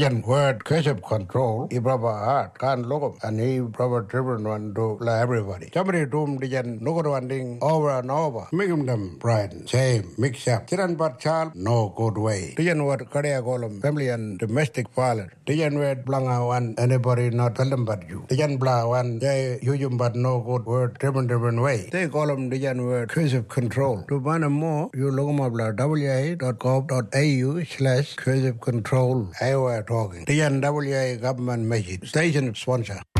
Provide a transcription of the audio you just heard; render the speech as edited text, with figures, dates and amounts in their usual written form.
Yan word cursive control I proper art kan logo and he proper driven one to everybody. Somebody doom the yan logo one thing over and over. Make them pride, shame, mix up. Chiran but child no good way. The yan word career column family and domestic violence. The yan word blanga one anybody not tell them but you. The yan blah one they you but no good word driven way. They call them the yan word cursive control. To find more you look them up wa.gov.au/cursive control. I were talking. The yan WA government message station sponsor.